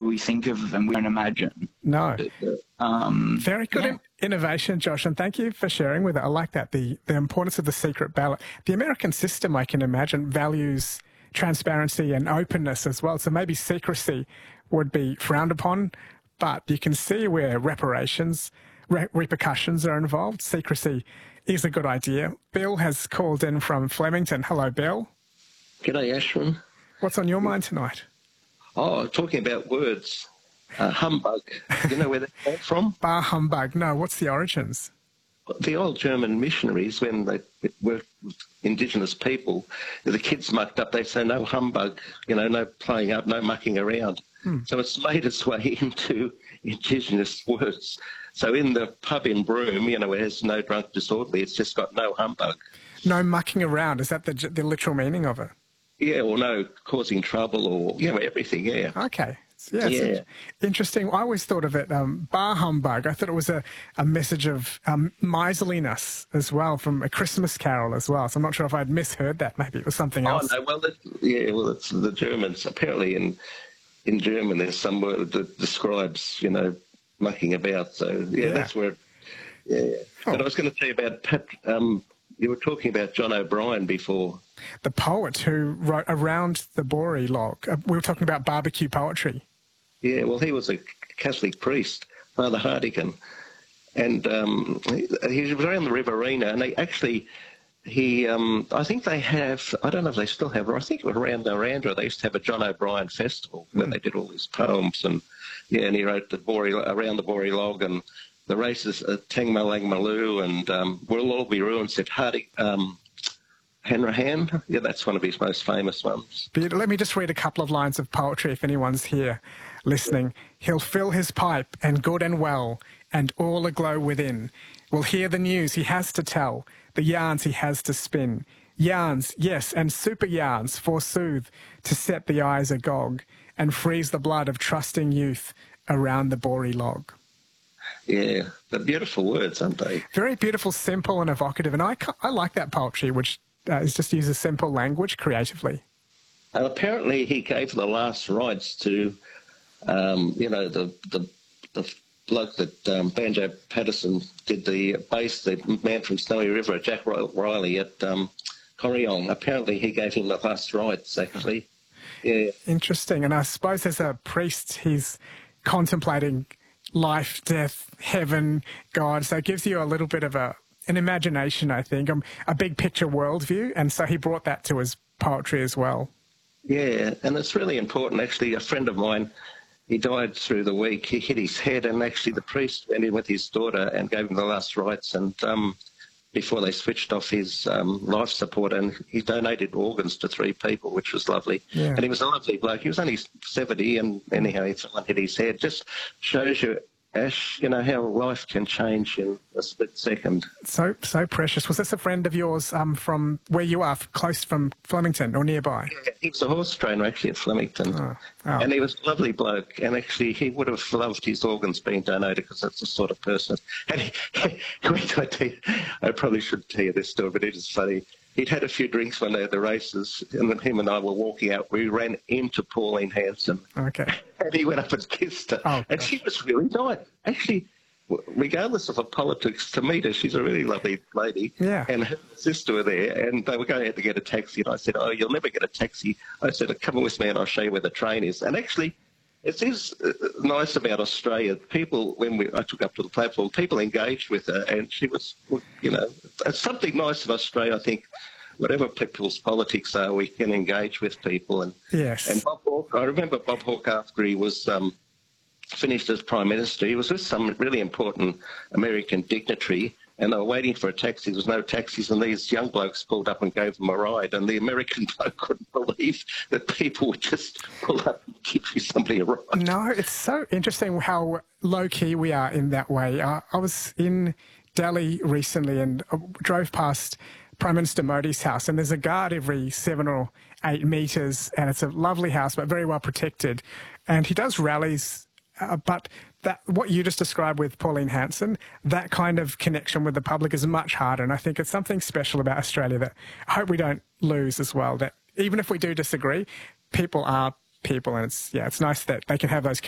we think of and we don't imagine. No. Very good Yeah. innovation, Josh, and thank you for sharing with it. I like that, the importance of the secret ballot. The American system, I can imagine, values transparency and openness as well, so maybe secrecy would be frowned upon, but you can see where repercussions are involved. Secrecy is a good idea. Bill has called in from Flemington. Hello, Bill. G'day, Ashwin. What's on your mind tonight? Oh, talking about words. Humbug. You know where that came from? Bar humbug. No, what's the origins? The old German missionaries, when they worked with Indigenous people, the kids mucked up, they say, no humbug, no playing up, no mucking around. So it's made its way into Indigenous words. So in the pub in Broome, where there's no drunk disorderly, it's just got no humbug. No mucking around. Is that the literal meaning of it? Yeah, or no causing trouble or, everything, yeah. Okay. Yeah. Interesting. I always thought of it, bar humbug. I thought it was a message of miserliness as well, from A Christmas Carol as well. So I'm not sure if I'd misheard that. Maybe it was something else. Oh, no, well, it's the Germans. Apparently in German there's some word that describes, mucking about. So, that's where, Oh. But I was going to tell you about you were talking about John O'Brien before. The poet who wrote Around the Bory Log. We were talking about barbecue poetry. Yeah, well, he was a Catholic priest, Father Hartigan, and he was around the Riverina, and I think they have, I don't know if they still have, I think around Narrandera they used to have a John O'Brien festival where they did all these poems, and he wrote Around the Bory Log, and the races at Tangmalang Maloo, and We'll All Be Ruined, said Hanrahan. Yeah, that's one of his most famous ones. Let me just read a couple of lines of poetry if anyone's here listening. He'll fill his pipe, and good and well, and all aglow within. We'll hear the news he has to tell, the yarns he has to spin. Yarns, yes, and super yarns, forsooth, to set the eyes agog, and freeze the blood of trusting youth around the Bory Log. Yeah, they're beautiful words, aren't they? Very beautiful, simple and evocative, and I like that poetry, which is just uses simple language creatively. Apparently he gave the last rites to, the bloke that Banjo Patterson did the bass, the man from Snowy River, Jack Riley at Corryong. Apparently he gave him the last rites, actually. Yeah. Interesting. And I suppose as a priest, he's contemplating life, death, heaven, God. So it gives you a little bit of an imagination, I think, a big picture worldview. And so he brought that to his poetry as well. Yeah, and it's really important. Actually, a friend of mine, he died through the week. He hit his head, and actually the priest went in with his daughter and gave him the last rites, and before they switched off his life support, and he donated organs to 3 people, which was lovely. Yeah. And he was a lovely bloke. He was only 70, and anyhow, someone hit his head. Just shows you, Ash, how life can change in a split second. So precious. Was this a friend of yours from where you are, close from Flemington or nearby? Yeah, he was a horse trainer actually at Flemington. Oh. And he was a lovely bloke, and actually he would have loved his organs being donated because that's the sort of person. And I probably shouldn't tell you this story, but it is funny. He'd had a few drinks one day at the races, and then him and I were walking out. We ran into Pauline Hanson. Okay. And he went up and kissed her. Oh, and she was really nice. Actually, regardless of her politics, to meet her, she's a really lovely lady. Yeah. And her sister were there, and they were going out to get a taxi. And I said, oh, you'll never get a taxi. I said, come with me and I'll show you where the train is. And actually, it is nice about Australia. People, I took up to the platform, people engaged with her, and she was, it's something nice in Australia, I think. Whatever people's politics are, we can engage with people. And yes. And Bob Hawke, I remember Bob Hawke after he was finished as Prime Minister, he was with some really important American dignitary, and they were waiting for a taxi. There was no taxis, and these young blokes pulled up and gave them a ride, and the American bloke couldn't believe that people would just pull up and give you somebody a ride. No, it's so interesting how low-key we are in that way. I was in Delhi recently and drove past Prime Minister Modi's house, and there's a guard every 7 or 8 metres, and it's a lovely house, but very well protected. And he does rallies, but what you just described with Pauline Hanson, that kind of connection with the public is much harder. And I think it's something special about Australia that I hope we don't lose as well, that even if we do disagree, people are people, and it's nice that they can have those